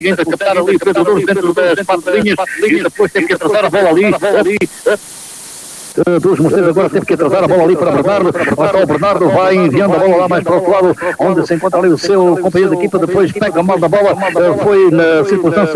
a captar ali Pedro Douros dentro das 4 linhas e depois tem que atrasar a bola ali. Dos Mosteiros agora teve que atrasar a bola ali para Bernardo. O Bernardo vai enviando a bola lá mais para o outro lado, onde se encontra ali o seu companheiro de equipa. Depois pega mal da bola, foi na circunstância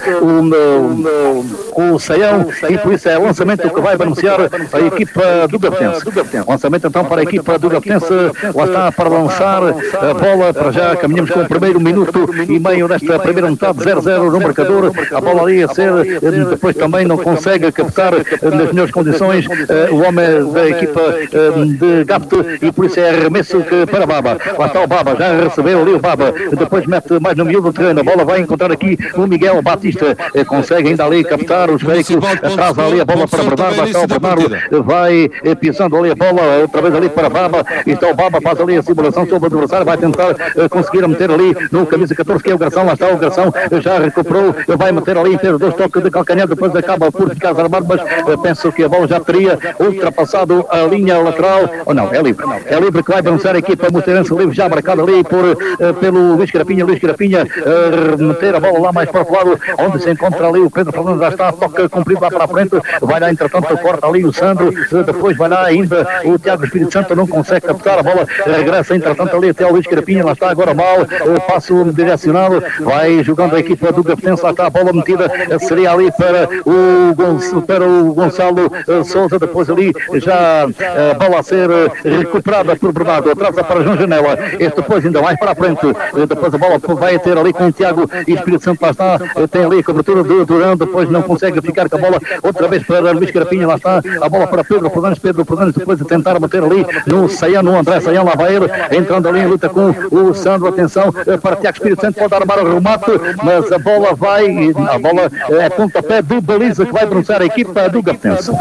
o Saião, e por isso é o lançamento que vai beneficiar a equipa do Gaftense. Lançamento então para a equipa do Gaftense, lá está para lançar a bola. Para já caminhamos com o primeiro minuto e meio desta primeira metade, 0-0 no marcador. A bola ali a ser, depois também não consegue captar nas melhores condições o homem da equipa de Gapto, e por isso é arremesso para Baba. Lá está o Baba, já recebeu ali o Baba, depois mete mais no miúdo do terreno. A bola vai encontrar aqui o Miguel Batista, consegue ainda ali captar os veículos, atrasa ali a bola para Bernardo. Lá está o Bernardo, vai pisando ali a bola outra vez ali para Baba, e está o Baba, faz ali a simulação sobre o adversário, vai tentar conseguir meter ali no camisa 14, que é o Garção. Lá está o Garção, já recuperou, vai meter ali, ter 2 toques de calcanhar, depois acaba por ficar desarmado, mas penso que a bola já teria ultrapassado a linha lateral, ou não, é livre que vai beneficiar a equipa mosteirense, livre já marcado ali pelo Luís Carapinha, meter a bola lá mais para o lado, onde se encontra ali o Pedro Fernandes, já está, toca cumprido lá para a frente, vai lá entretanto, corta ali o Sandro, depois vai lá ainda o Tiago Espírito Santo, não consegue captar a bola, regressa entretanto ali até o Luís Carapinha, lá está agora mal, passo direcionado, vai jogando a equipa do Gaftense, lá está a bola metida, seria ali para o Gonçalo Sousa, depois ali já a bola a ser recuperada por Bernardo, atrasa para João Janela, este depois ainda mais para a frente, depois a bola vai ter ali com o Tiago e Espírito Santo, lá está, tem ali a cobertura do Durão, depois não consegue ficar com a bola, outra vez para Luís Carapinha, lá está a bola para Pedro Fernandes, depois de tentar bater ali no Saião, no André Saião, lá vai ele, entrando ali em luta com o Sandro, atenção para Tiago Espírito Santo, pode armar o remate, mas a bola é pontapé de baliza que vai beneficiar a equipa do Gaftense.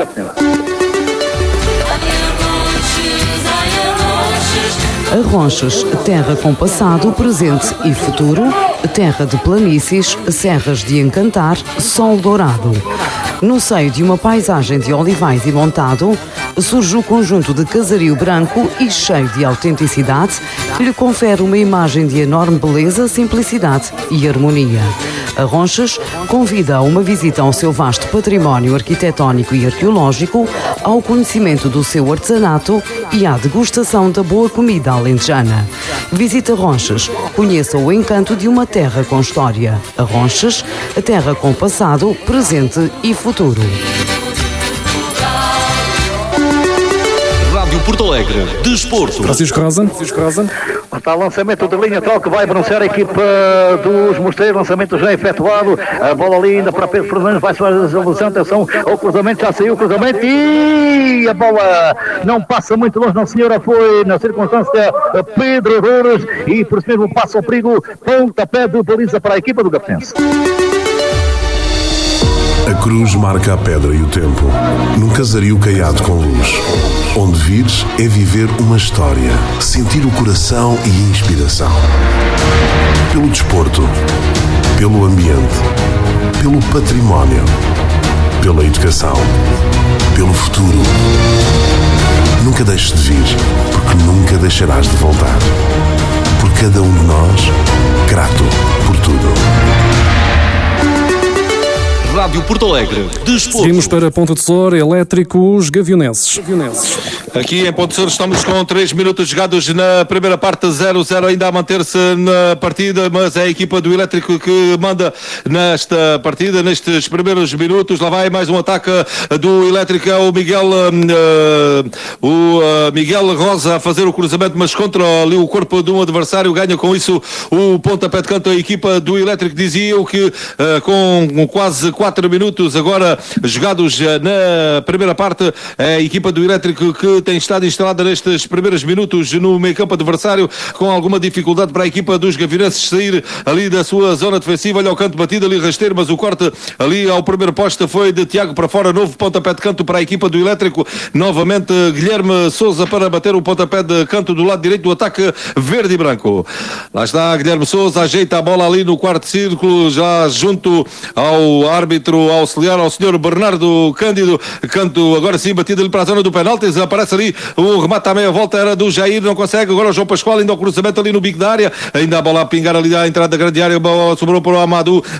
Arronches, terra com passado, presente e futuro, terra de planícies, serras de encantar, sol dourado. No seio de uma paisagem de olivais e montado, surge o conjunto de casario branco e cheio de autenticidade, que lhe confere uma imagem de enorme beleza, simplicidade e harmonia. Arronches convida a uma visita ao seu vasto património arquitetónico e arqueológico, ao conhecimento do seu artesanato e à degustação da boa comida alentejana. Visita Arronches, conheça o encanto de uma terra com história. Arronches, a terra com passado, presente e futuro. Rádio Porto Alegre, Desporto. Francisco Rosa. Está o lançamento de linha tal que vai beneficiar a equipa dos Mosteiros, lançamento já efetuado, a bola ali ainda para Pedro Fernandes, vai fazer a resolução, atenção ao cruzamento, já saiu o cruzamento e a bola não passa muito longe, não senhora, foi na circunstância Pedro Douros e por isso mesmo passa o perigo, pontapé de baliza para a equipa do Gaftense. A cruz marca a pedra e o tempo, num casario caiado com luz. Onde vires é viver uma história, sentir o coração e a inspiração. Pelo desporto, pelo ambiente, pelo património, pela educação, pelo futuro. Nunca deixes de vir, porque nunca deixarás de voltar. Por cada um de nós, grato por tudo. Rádio Porto Alegre, Desporto. Seguimos para Ponta de Sor, Elétricos Gavionenses. Aqui em Ponte de Sor estamos com 3 minutos jogados na primeira parte, 0-0 ainda a manter-se na partida, mas é a equipa do Elétrico que manda nesta partida, nestes primeiros minutos. Lá vai mais um ataque do Elétrico, é o Miguel Rosa a fazer o cruzamento, mas contra ali o corpo de um adversário, ganha com isso o pontapé de canto. A equipa do Elétrico dizia que com quase 4 minutos agora jogados na primeira parte, a equipa do Elétrico que tem estado instalada nestes primeiros minutos no meio campo adversário, com alguma dificuldade para a equipa dos Gavirenses sair ali da sua zona defensiva. Olha o canto batido ali rasteiro, mas o corte ali ao primeiro poste foi de Tiago para fora, novo pontapé de canto para a equipa do Elétrico, novamente Guilherme Sousa para bater o pontapé de canto do lado direito do ataque verde e branco. Lá está Guilherme Sousa, ajeita a bola ali no quarto círculo, já junto ao árbitro árbitro auxiliar ao senhor Bernardo Cândido. Canto agora sim, batido ali para a zona do penalti. Aparece ali o remate à meia volta, era do Jair, não consegue. Agora o João Pascoal, ainda ao cruzamento ali no bico da área. Ainda a bola a pingar ali à entrada da grande área. A bola sobrou para o Amadou.